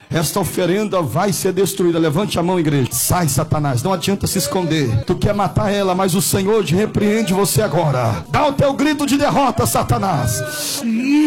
esta oferenda vai ser destruída. Levante a mão, igreja. Sai, Satanás, não adianta se esconder. Tu quer matar ela, mas o Senhor te repreende você agora. Dá o teu grito de derrota, Satanás.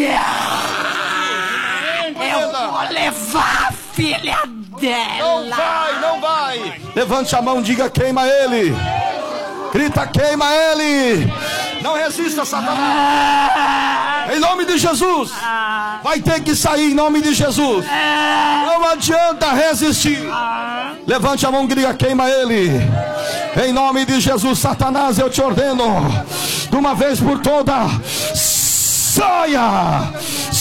Eu vou levar a filha dela. Não vai. Levante a mão, diga: queima ele. Grita: queima ele. Não resista, Satanás. Em nome de Jesus. Vai ter que sair em nome de Jesus. Não adianta resistir. Levante a mão, diga: queima ele. Em nome de Jesus. Satanás, eu te ordeno, de uma vez por todas, saia.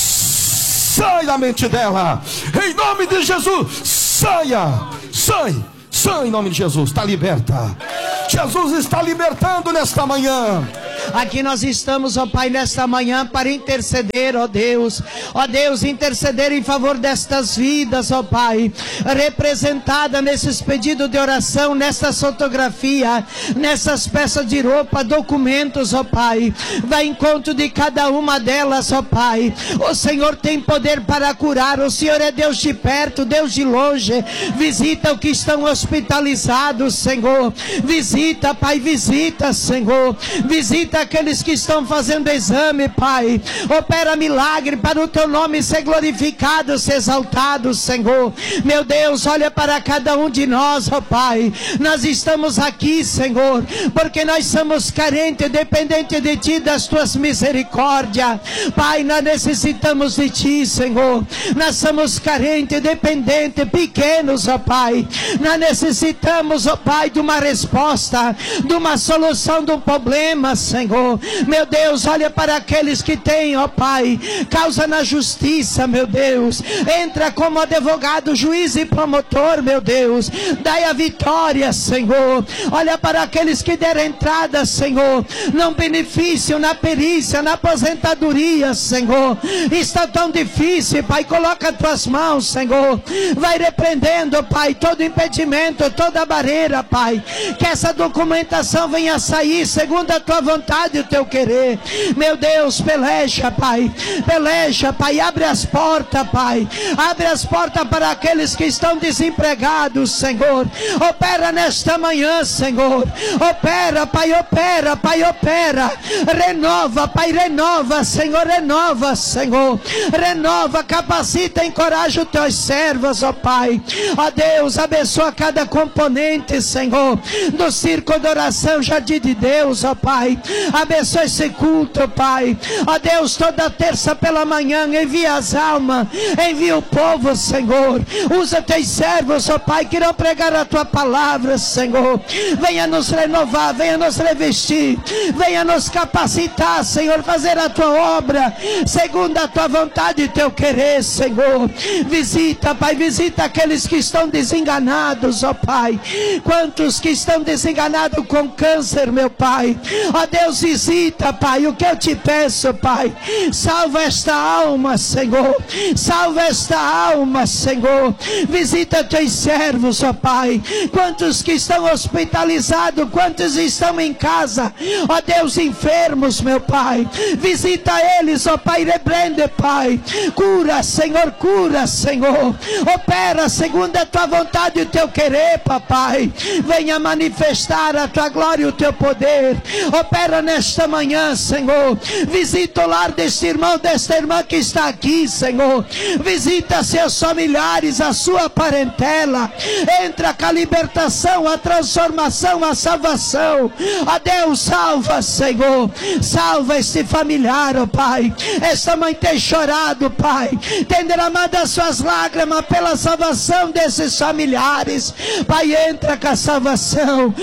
Sai da mente dela. Em nome de Jesus. Saia. Sai em nome de Jesus. Está liberta. Jesus está libertando nesta manhã. Aqui nós estamos, ó Pai, nesta manhã para interceder, ó Deus, interceder em favor destas vidas, ó Pai, representada nesses pedidos de oração, nessa fotografia, nessas peças de roupa, documentos, ó Pai. Vai em encontro de cada uma delas, ó Pai. O Senhor tem poder para curar. O Senhor é Deus de perto, Deus de longe. Visita os que estão hospitalizados, Senhor. Visita, Pai, visita, Senhor. Visita aqueles que estão fazendo exame, Pai. Opera milagre para o teu nome ser glorificado, ser exaltado, Senhor. Meu Deus, olha para cada um de nós, ó Pai. Nós estamos aqui, Senhor, porque nós somos carentes, dependentes de Ti, das Tuas misericórdias. Pai, nós necessitamos de Ti, Senhor. Nós somos carentes, dependentes, pequenos, ó Pai. Nós necessitamos, ó Pai, de uma resposta, de uma solução do problema, Senhor. Meu Deus, olha para aqueles que têm, ó Pai, causa na justiça, meu Deus. Entra como advogado, juiz e promotor, meu Deus. Dai a vitória, Senhor. Olha para aqueles que deram entrada, Senhor, no benefício, na perícia, na aposentadoria, Senhor. Está tão difícil, Pai. Coloca as tuas mãos, Senhor. Vai repreendendo, Pai, todo impedimento, toda barreira, Pai. Que essa documentação venha sair segundo a tua vontade e o teu querer. Meu Deus, peleja, Pai. Peleja, Pai. Abre as portas, Pai. Abre as portas para aqueles que estão desempregados, Senhor. Opera nesta manhã, Senhor. Opera, Pai. Opera, Pai. Opera. Renova, Pai. Renova, Senhor. Renova, Senhor. Renova, capacita, encoraja os teus servos, ó Pai. Ó Deus, abençoa cada componente, Senhor, do circo de oração Jardim de Deus, ó Pai. Abençoa esse culto, Pai. Ó Deus, toda terça pela manhã, envia as almas, envia o povo, Senhor. Usa teus servos, ó Pai, que irão pregar a tua palavra, Senhor. Venha nos renovar, venha nos revestir, venha nos capacitar, Senhor, fazer a tua obra segundo a tua vontade e teu querer, Senhor. Visita, Pai, visita aqueles que estão desenganados, ó Pai. Quantos que estão desenganados com câncer, meu Pai. Ó Deus, visita, Pai, o que eu te peço, Pai. Salva esta alma, Senhor. Salva esta alma, Senhor. Visita teus servos, ó Pai. Quantos que estão hospitalizados, quantos estão em casa, ó Deus, enfermos, meu Pai. Visita eles, ó Pai, repreende, Pai. Cura, Senhor, cura, Senhor. Opera segundo a tua vontade e o teu querer, papai. Venha manifestar a tua glória e o teu poder. Opera nesta manhã, Senhor. Visita o lar deste irmão, desta irmã que está aqui, Senhor. Visita seus familiares, a sua parentela. Entra com a libertação, a transformação, a salvação. Ó Deus, salva, Senhor. Salva este familiar, ó Pai. Esta mãe tem chorado, Pai. Tem derramado as suas lágrimas pela salvação desses familiares. Pai, entra com a salvação.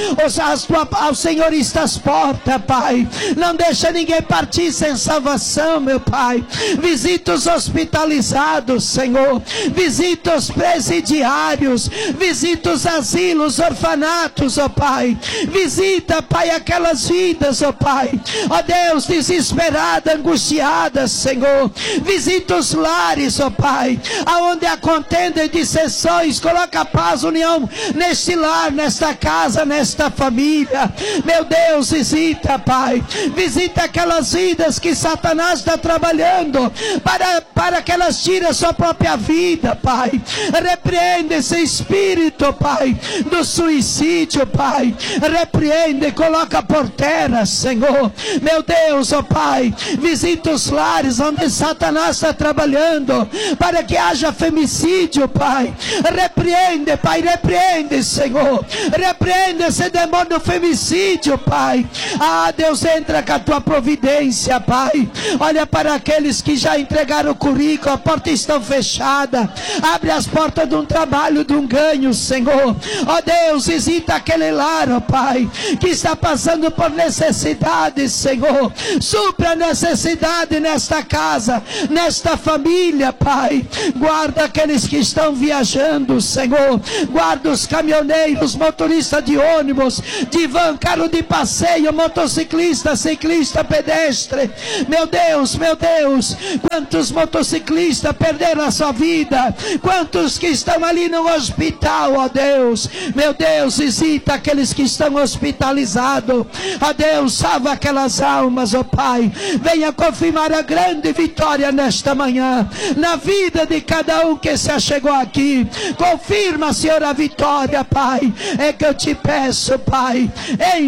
Ao Senhor está as portas, Pai. Não deixa ninguém partir sem salvação, meu Pai. Visita os hospitalizados, Senhor. Visita os presidiários. Visita os asilos, orfanatos, ó Pai. Visita, Pai, aquelas vidas, ó Pai. Ó Deus, desesperada, angustiada, Senhor. Visita os lares, ó Pai, aonde há contenda e dissensões. Coloca paz, união neste lar, nesta casa, nesta nesta família. Meu Deus, visita, Pai. Visita aquelas vidas que Satanás está trabalhando para que elas tirem a sua própria vida, Pai. Repreende esse espírito, Pai, do suicídio, Pai. Repreende, coloca por terra, Senhor. Meu Deus, ó Pai, visita os lares onde Satanás está trabalhando para que haja femicídio, Pai. Repreende, Pai, repreende, Senhor. Repreende esse demônio femicídio, Pai. Ah, Deus, entra com a tua providência, Pai. Olha para aqueles que já entregaram o currículo, a porta está fechada. Abre as portas de um trabalho, de um ganho, Senhor. Ó Deus, visita aquele lar, ó Pai, que está passando por necessidade, Senhor. Supra a necessidade nesta casa, nesta família, Pai. Guarda aqueles que estão viajando, Senhor. Guarda os caminhoneiros, motoristas de ônibus, de van, carro de passeio, motociclista, ciclista, pedestre. Meu Deus, quantos motociclistas perderam a sua vida, quantos que estão ali no hospital, ó Deus. Meu Deus, visita aqueles que estão hospitalizados, ó Deus, salva aquelas almas, ó Pai. Venha confirmar a grande vitória nesta manhã, na vida de cada um que se achegou aqui. Confirma, Senhor, a vitória, Pai. É que eu te peço, Pai, em